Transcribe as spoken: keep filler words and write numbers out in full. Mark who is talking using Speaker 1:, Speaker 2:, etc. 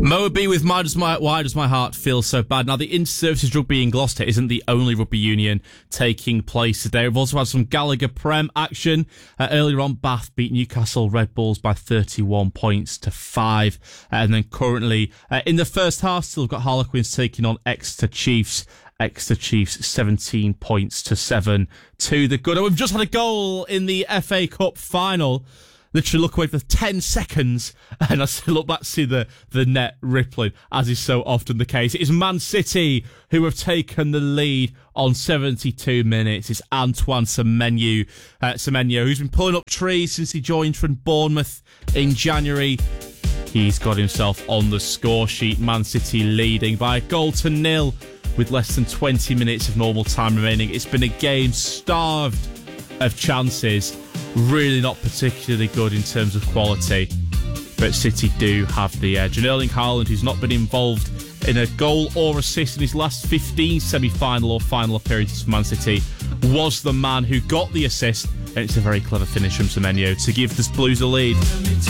Speaker 1: Moa B with my, does my, Why Does My Heart Feel So Bad? Now, the Inter-Services Rugby in Gloucester isn't the only rugby union taking place today. We've also had some Gallagher Prem action. Uh, earlier on, Bath beat Newcastle Red Bulls by thirty-one points to five. Uh, and then currently, uh, in the first half, still we've got Harlequins taking on Exeter Chiefs. Exeter Chiefs seventeen points to seven to the good. And we've just had a goal in the F A Cup final. Literally look away for ten seconds and I still look back to see the, the net rippling, as is so often the case. It is Man City who have taken the lead on seventy-two minutes. It's Antoine Semenyo, uh, Semenyo, who's been pulling up trees since he joined from Bournemouth in January. He's got himself on the score sheet. Man City leading by a goal to nil with less than twenty minutes of normal time remaining. It's been a game starved of chances. Really not particularly good in terms of quality, but City do have the edge. And Erling Haaland, who's not been involved in a goal or assist in his last fifteen semi-final or final appearances for Man City, was the man who got the assist, and it's a very clever finish from Semenyo to give the Blues a lead.